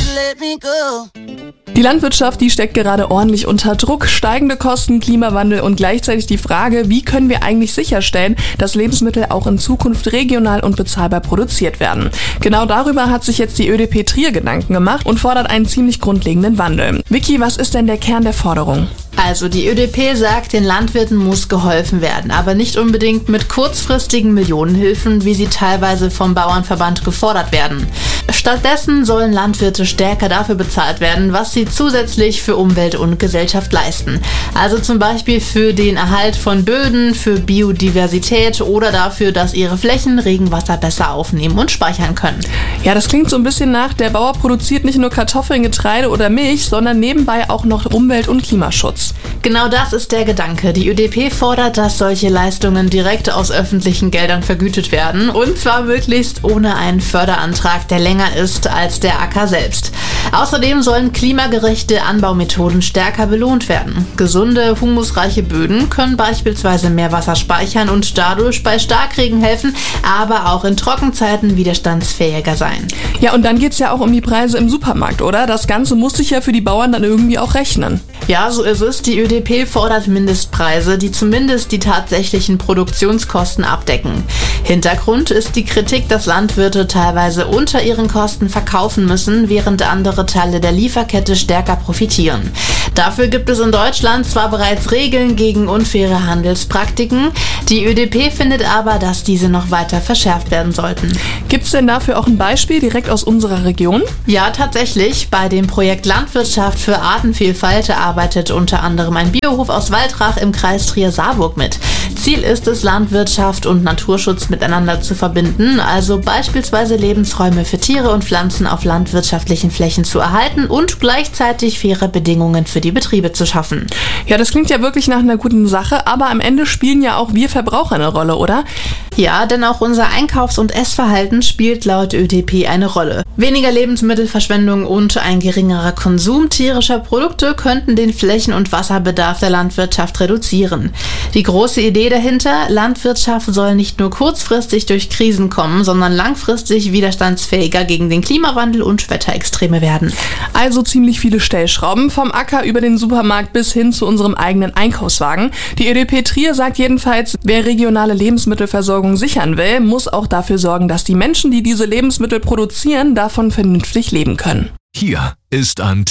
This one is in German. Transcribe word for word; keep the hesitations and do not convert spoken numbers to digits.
let me go. Die Landwirtschaft, die steckt gerade ordentlich unter Druck, steigende Kosten, Klimawandel und gleichzeitig die Frage, wie können wir eigentlich sicherstellen, dass Lebensmittel auch in Zukunft regional und bezahlbar produziert werden. Genau darüber hat sich jetzt die Ö D P Trier Gedanken gemacht und fordert einen ziemlich grundlegenden Wandel. Vicky, was ist denn der Kern der Forderung? Also die Ö D P sagt, den Landwirten muss geholfen werden, aber nicht unbedingt mit kurzfristigen Millionenhilfen, wie sie teilweise vom Bauernverband gefordert werden. Stattdessen sollen Landwirte stärker dafür bezahlt werden, was sie zusätzlich für Umwelt und Gesellschaft leisten. Also zum Beispiel für den Erhalt von Böden, für Biodiversität oder dafür, dass ihre Flächen Regenwasser besser aufnehmen und speichern können. Ja, das klingt so ein bisschen nach, der Bauer produziert nicht nur Kartoffeln, Getreide oder Milch, sondern nebenbei auch noch Umwelt- und Klimaschutz. Genau das ist der Gedanke. Die Ö D P fordert, dass solche Leistungen direkt aus öffentlichen Geldern vergütet werden und zwar möglichst ohne einen Förderantrag, der länger ist als der Acker selbst. Außerdem sollen klimagerechte Anbaumethoden stärker belohnt werden. Gesunde, humusreiche Böden können beispielsweise mehr Wasser speichern und dadurch bei Starkregen helfen, aber auch in Trockenzeiten widerstandsfähiger sein. Ja, und dann geht's ja auch um die Preise im Supermarkt, oder? Das Ganze muss sich ja für die Bauern dann irgendwie auch rechnen. Ja, so ist es. Die Ö D P fordert Mindestpreise, die zumindest die tatsächlichen Produktionskosten abdecken. Hintergrund ist die Kritik, dass Landwirte teilweise unter ihren Kosten verkaufen müssen, während andere Teile der Lieferkette stärker profitieren. Dafür gibt es in Deutschland zwar bereits Regeln gegen unfaire Handelspraktiken, die Ö D P findet aber, dass diese noch weiter verschärft werden sollten. Gibt's denn dafür auch ein Beispiel direkt aus unserer Region? Ja, tatsächlich. Bei dem Projekt Landwirtschaft für Artenvielfalt arbeitet unter anderem ein Biohof aus Waldrach im Kreis Trier-Saarburg mit. Ziel ist es, Landwirtschaft und Naturschutz miteinander zu verbinden, also beispielsweise Lebensräume für Tiere und Pflanzen auf landwirtschaftlichen Flächen zu erhalten und gleichzeitig faire Bedingungen für die Betriebe zu schaffen. Ja, das klingt ja wirklich nach einer guten Sache, aber am Ende spielen ja auch wir Verbraucher eine Rolle, oder? Ja, denn auch unser Einkaufs- und Essverhalten spielt laut Ö D P eine Rolle. Weniger Lebensmittelverschwendung und ein geringerer Konsum tierischer Produkte könnten den Flächen- und Wasserbedarf der Landwirtschaft reduzieren. Die große Idee dahinter: Landwirtschaft soll nicht nur kurzfristig durch Krisen kommen, sondern langfristig widerstandsfähiger gegen den Klimawandel und Wetterextreme werden. Also ziemlich viele Stellschrauben, vom Acker über den Supermarkt bis hin zu unserem eigenen Einkaufswagen. Die Ö D P Trier sagt jedenfalls, wer regionale Lebensmittelversorgung sichern will, muss auch dafür sorgen, dass die Menschen, die diese Lebensmittel produzieren, davon vernünftig leben können. Hier ist Antenne.